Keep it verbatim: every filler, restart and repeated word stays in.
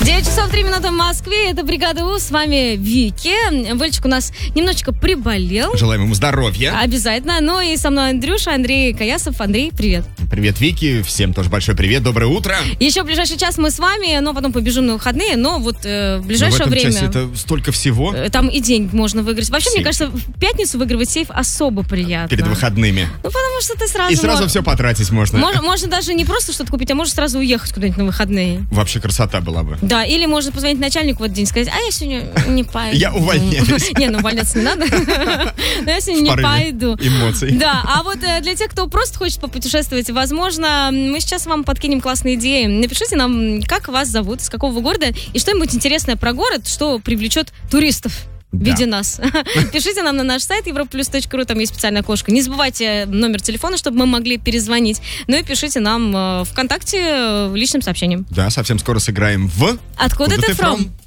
девять часов три минуты в Москве. Это «Бригада У». С вами Вики. Вольчик у нас немножечко приболел. Желаем ему здоровья. Обязательно. Ну и со мной Андрюша, Андрей Каясов. Андрей, привет. Привет, Вики. Всем тоже большой привет. Доброе утро. Еще в ближайший час мы с вами, но потом побежим на выходные. Но вот э, в ближайшее но в этом время... часе это столько всего. Там и денег можно выиграть. Вообще, Сейф. мне кажется, в пятницу выигрывать сейф особо приятно. Перед выходными. Ну, потому что ты сразу... И сразу мож... все потратить можно. Можно, можно даже не просто что-то купить, а можно сразу уехать куда-нибудь на выходные. Вообще красота была бы. Да, или можно позвонить начальнику в этот день и сказать, а я сегодня не пойду. Я увольняюсь. Не, ну увольняться не надо. Но я сегодня не пойду. Эмоций. Да, а вот для тех, кто просто хочет попутешествовать, возможно, мы сейчас вам подкинем классные идеи. Напишите нам, как вас зовут, из какого города, и что-нибудь интересное про город, что привлечет туристов. В виде Да. нас. Пишите нам на наш сайт европлюс точка ру, там есть специальное окошко. Не забывайте номер телефона, чтобы мы могли перезвонить. Ну и пишите нам э, ВКонтакте э, личным сообщением. Да, совсем скоро сыграем в... Откуда, ты from?